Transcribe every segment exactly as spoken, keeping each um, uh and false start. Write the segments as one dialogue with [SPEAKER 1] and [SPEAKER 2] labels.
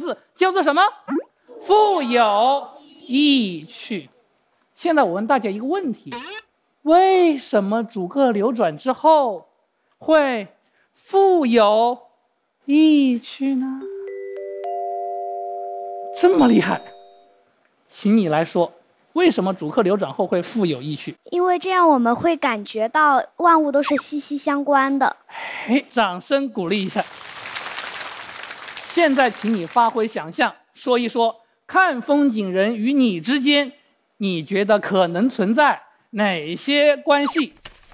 [SPEAKER 1] 字叫做什么？富有意趣。现在我问大家一个问题，为什么主客流转之后会富有意趣呢？这么厉害，请你来说，为什么主客流转后会富有意趣？
[SPEAKER 2] 因为这样我们会感觉到万物都是息息相关的。
[SPEAKER 1] 哎，掌声鼓励一下。现在请你发挥想象，说一说看风景人与你之间，你觉得可能存在哪些关系？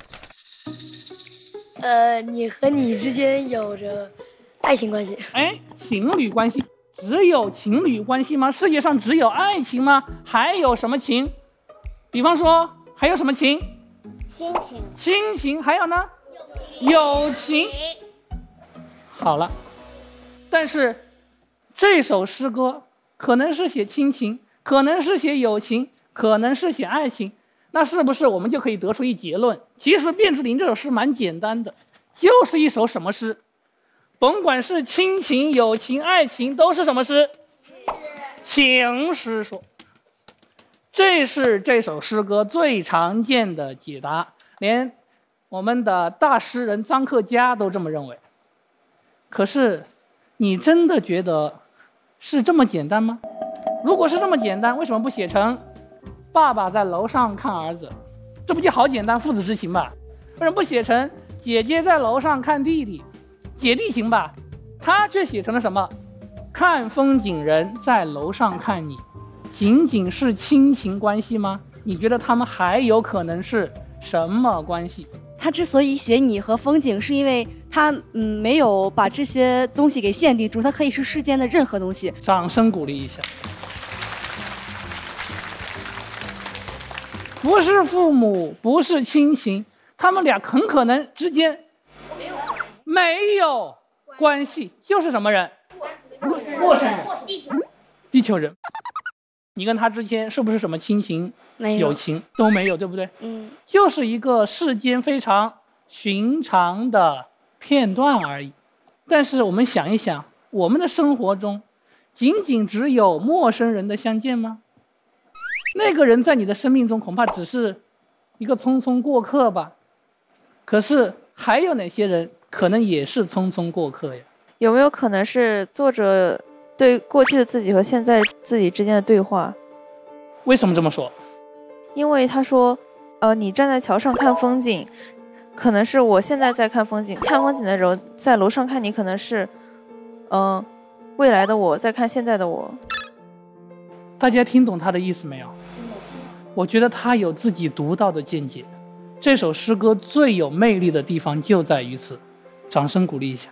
[SPEAKER 3] 呃，你和你之间有着爱情关系。
[SPEAKER 1] 哎，情侣关系。只有情侣关系吗？世界上只有爱情吗？还有什么情？比方说还有什么情？
[SPEAKER 2] 亲情。
[SPEAKER 1] 亲情。还有呢？友情。好了，但是这首诗歌可能是写亲情，可能是写友情，可能是写爱情，那是不是我们就可以得出一结论？其实卞之琳这首诗蛮简单的，就是一首什么诗？甭管是亲情、友情、爱情，都是什么诗？情诗说。这是这首诗歌最常见的解答，连我们的大诗人臧克家都这么认为。可是，你真的觉得是这么简单吗？如果是这么简单，为什么不写成爸爸在楼上看儿子？这不就好简单，父子之情吧？为什么不写成姐姐在楼上看弟弟？姐弟情吧？他却写成了什么？看风景人在楼上看你，仅仅是亲情关系吗？你觉得他们还有可能是什么关系？
[SPEAKER 4] 他之所以写你和风景，是因为他嗯没有把这些东西给限定住，它可以是世间的任何东西。
[SPEAKER 1] 掌声鼓励一下。不是父母，不是亲情，他们俩很可能之间没有关系，就是什么人？陌生人，地球人。你跟他之间是不是什么亲情、友情都没有，对不对？
[SPEAKER 3] 嗯，
[SPEAKER 1] 就是一个世间非常寻常的片段而已。但是我们想一想，我们的生活中，仅仅只有陌生人的相见吗？那个人在你的生命中恐怕只是一个匆匆过客吧。可是还有哪些人可能也是匆匆过客呀？
[SPEAKER 5] 有没有可能是作者对过去的自己和现在自己之间的对话？
[SPEAKER 1] 为什么这么说？
[SPEAKER 5] 因为他说，呃，你站在桥上看风景，可能是我现在在看风景，看风景的时候在楼上看你，可能是，嗯、呃，未来的我在看现在的我。
[SPEAKER 1] 大家听懂他的意思没有？我觉得他有自己独到的见解。这首诗歌最有魅力的地方就在于此，掌声鼓励一下。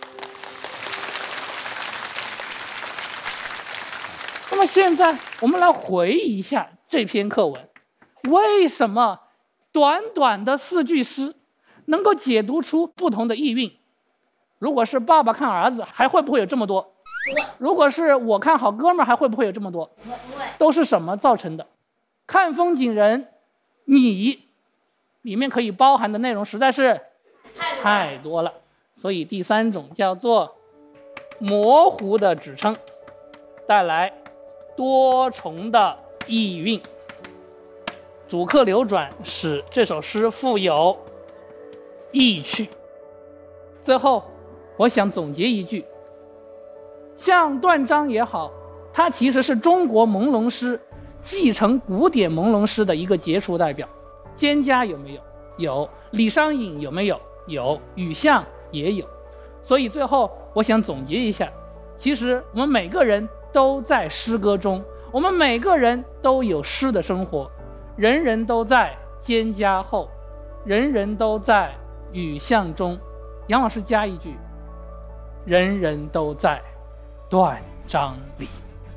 [SPEAKER 1] 那么现在我们来回忆一下这篇课文，为什么短短的四句诗能够解读出不同的意蕴？如果是爸爸看儿子，还会不会有这么多？如果是我看好哥们儿，还会不会有这么多？都是什么造成的？看风景人，你里面可以包含的内容实在是太多了，所以第三种叫做模糊的指称，带来多重的意蕴。主客流转使这首诗富有意趣。最后我想总结一句，像断章也好，它其实是中国朦胧诗继承古典朦胧诗的一个杰出代表。蒹葭有没有？有。李商隐有没有？有。雨巷也有。所以最后我想总结一下，其实我们每个人都在诗歌中，我们每个人都有诗的生活，人人都在蒹葭后，人人都在雨巷中。杨老师加一句，人人都在断章里。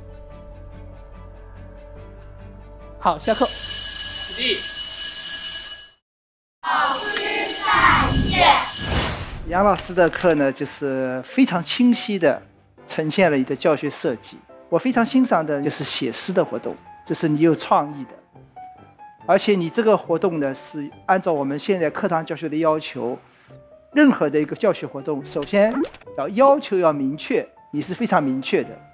[SPEAKER 1] 好，下课。起立。
[SPEAKER 6] 老师再见。
[SPEAKER 7] 杨老师的课呢，就是非常清晰的呈现了你的教学设计。我非常欣赏的就是写诗的活动，这是你有创意的，而且你这个活动呢是按照我们现在课堂教学的要求，任何的一个教学活动，首先要要求要明确，你是非常明确的。